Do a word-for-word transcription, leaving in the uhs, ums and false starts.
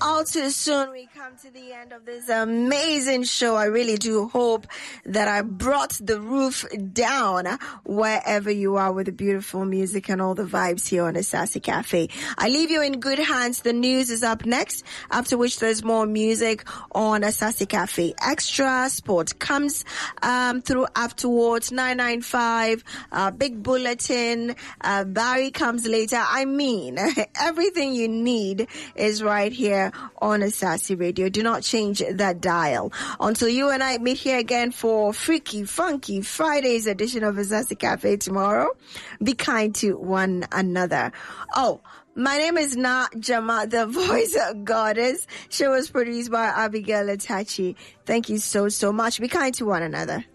all too soon we come to the end of this amazing show. I really do hope that I brought the roof down wherever you are with the beautiful music and all the vibes here on the Sassy Cafe. I leave you in good hands. The news is up next, after which there's more music on a Sassy Cafe. Extra sport comes um, through afterwards. nine nine five, uh, big bulletin. Uh, Barry comes later. I mean, everything you need is right here on a Sassy Radio. Do not change that dial. Until you and I meet here again for Freaky Funky Friday's edition of a Sassy Cafe tomorrow, be kind to one another. Oh, my name is not Jama, the voice of goddess. She was produced by Abigail Atachi. Thank you so, so much. Be kind to one another.